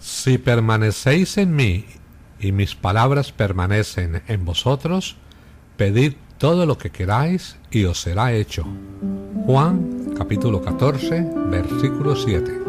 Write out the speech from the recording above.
Si permanecéis en mí y mis palabras permanecen en vosotros, pedid todo lo que queráis y os será hecho. Juan capítulo 14, versículo 7.